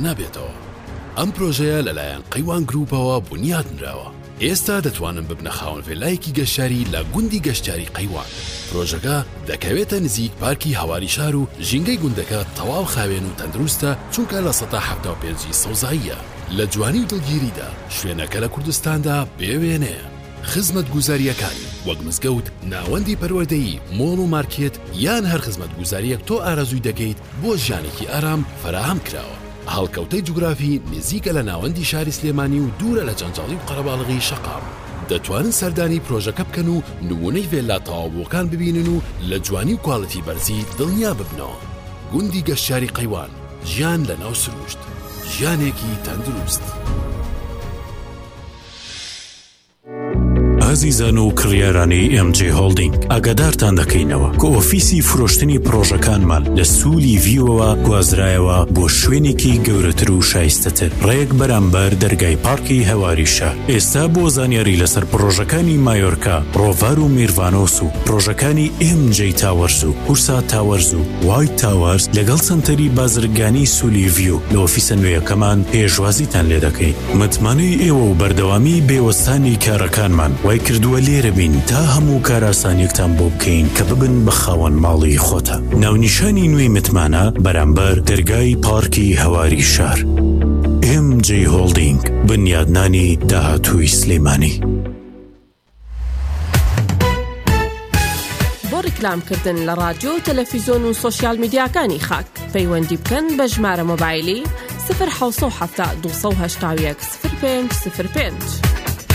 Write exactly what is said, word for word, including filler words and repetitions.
نابێتەوە. ئەم پرۆژەیە لەلایەن قەیوان گروپەوە بنیاد نراوە. ئێستا دەتوانن ببنە خاوەن ڤێلایەکی گەشتیاری لە گوندی گەشتیاری قەیوان. پرۆژەکە دەکەوێتە نزیک پارکی هەواری شار و ژینگەی گوندەکە تەواو خاوێن و تەندروستە چونکە لە سەدا حەوتە و پێنجی سەوزاییە. لە جوانی و دڵگیریدا شوێنەکە لە کوردستاندا بێوێنەیە. خزمەت گوزاریەکانی وەک مزگەوت، ناوەندی پەروەردەیی، مۆڵ و مارکێت یان هەر خزمەت گوزاریەک تۆ ئارەزووی دەکەیت بۆ ژیانێکی ئارام فراهم کراوە. هەڵکەوتەی جوگرافی نزیکە لە ناوەندی شاری سلێمانی و دوورە لە جەنجاڵی و قەرەباڵغی شەقام. دەتوانن سەردانی پرۆژەکە بکەن و نمونەی ڤێلا تەواوبووەکان ببینن و لە جوانی و کواڵەتی بەرزی دڵنیا ببنەوە. گوندی گەشتیاری قەیوان، ژیان لە ناو سروشت، ژیانێکی تەندروست. عزیزان و کڕیارانی ئێم جێ هۆڵدینگ، ئاگادارتان دەکەینەوە کە ئۆفیسی فرۆشتنی پرۆژەکانمان لە سوولی ڤیوەوە گوازرایەوە بۆ شوێنێکی گەورەتر و شایستەتر ڕێک بەرامبەر دەرگای پارکی هەواری شار. ئێستا بۆ زانیاری لەسەر پرۆژەکانی مایۆرکا، ڕۆڤار و میروانۆس و پرۆژەکانی ئێم جێ تاوەرز و قورسا تاوەرز و وایت تاوەرز لەگەڵ سنتەری بازرگانی سوولی ڤیو لە ئۆفیسە نوێیەکەمان پێشوازیتان لێ دەکەین. متمانەی ئێوە و بەردەوامی بێوەستانی کارەکانمان وای کردووە لێرە بین تا هەموو کاراسانیەکتان بۆ بکەین کە ببن بە خاوەن ماڵی خۆتە. ناونیشانی نوێی متمانە بەرامبەر دەرگای پارکی هەواری شار. ئێم جێ هۆڵدینگ، بنیادنانی داهاتووی سلێمانی. بۆ ڕیکلامکردن لە ڕادیۆ و تەلەڤیزۆن و سۆشیال میدیاکانی خاک پەیوەندی بکەن بە ژمارە مۆبایلی صفر حوت هەفت دوو هەشت یەک صفر پێنج صفر پێنج.